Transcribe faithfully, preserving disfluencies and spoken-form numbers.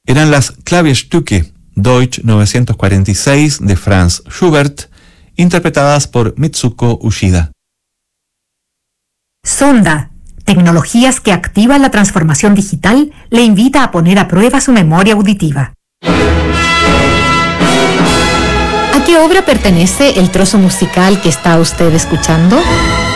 eran las Klavierstücke Deutsch novecientos cuarenta y seis de Franz Schubert, interpretadas por Mitsuko Uchida. Sonda, tecnologías que activan la transformación digital, le invita a poner a prueba su memoria auditiva. ¿A qué obra pertenece el trozo musical que está usted escuchando?